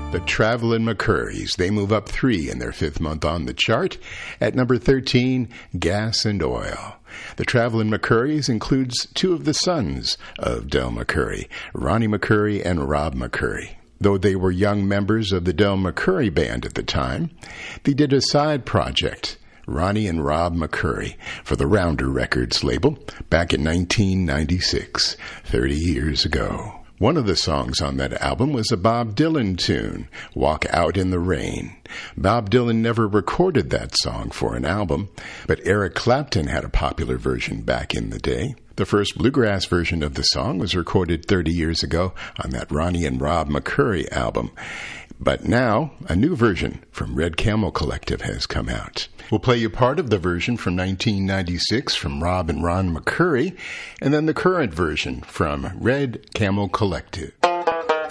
The Travelin' McCourys. They move up 3 in their 5th month on the chart. At number 13, Gas and Oil. The Travelin' McCourys includes 2 of the sons of Del McCoury, Ronnie McCoury and Rob McCoury. Though they were young members of the Del McCoury Band at the time, they did a side project, Ronnie and Rob McCoury, for the Rounder Records label back in 1996, 30 years ago. One of the songs on that album was a Bob Dylan tune, Walk Out in the Rain. Bob Dylan never recorded that song for an album, but Eric Clapton had a popular version back in the day. The first bluegrass version of the song was recorded 30 years ago on that Ronnie and Rob McCoury album. But now, a new version from Red Camel Collective has come out. We'll play you part of the version from 1996 from Rob and Ron McCoury, and then the current version from Red Camel Collective.